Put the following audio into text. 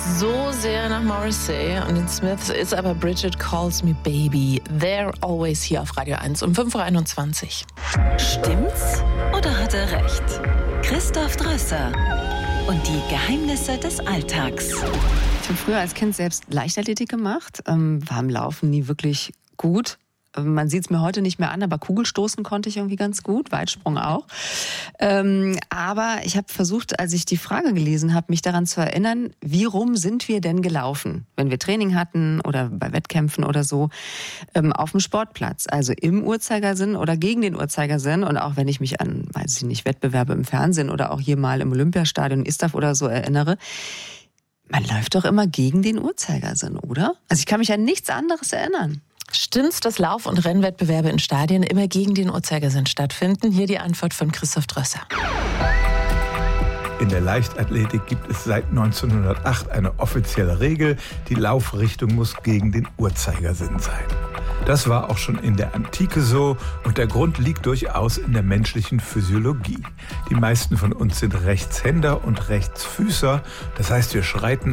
so sehr nach Morrissey und den Smiths ist aber Bridget Calls Me Baby. They're always hier auf Radio 1 um 5.21 Uhr. Stimmt's oder hat er recht? Christoph Drösser und die Geheimnisse des Alltags. Ich habe früher als Kind selbst Leichtathletik gemacht, war im Laufen nie wirklich gut. Man sieht es mir heute nicht mehr an, aber Kugelstoßen konnte ich irgendwie ganz gut, Weitsprung auch. Aber ich habe versucht, als ich die Frage gelesen habe, mich daran zu erinnern, wie rum sind wir denn gelaufen, wenn wir Training hatten oder bei Wettkämpfen oder so, auf dem Sportplatz. Also im Uhrzeigersinn oder gegen den Uhrzeigersinn. Und auch wenn ich mich an, weiß ich nicht, Wettbewerbe im Fernsehen oder auch hier mal im Olympiastadion Istaf oder so erinnere, man läuft doch immer gegen den Uhrzeigersinn, oder? Also ich kann mich an nichts anderes erinnern. Stimmt's, dass Lauf- und Rennwettbewerbe in Stadien immer gegen den Uhrzeigersinn stattfinden? Hier die Antwort von Christoph Drösser. In der Leichtathletik gibt es seit 1908 eine offizielle Regel, die Laufrichtung muss gegen den Uhrzeigersinn sein. Das war auch schon in der Antike so und der Grund liegt durchaus in der menschlichen Physiologie. Die meisten von uns sind Rechtshänder und Rechtsfüßer, das heißt, wir schreiten